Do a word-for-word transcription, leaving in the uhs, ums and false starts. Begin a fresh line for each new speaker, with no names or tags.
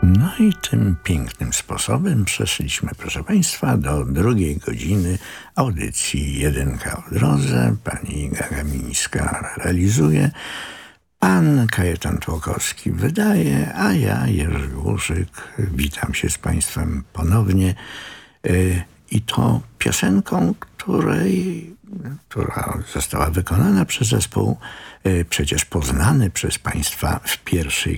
No i tym pięknym sposobem przeszliśmy, proszę Państwa, do drugiej godziny audycji Jedynka o drodze. Pani Iga Gamińska realizuje, pan Kajetan Tłokowski wydaje, a ja, Jerzy Łużyk, witam się z Państwem ponownie. I to piosenką, której, która została wykonana przez zespół przecież poznany przez Państwa w pierwszej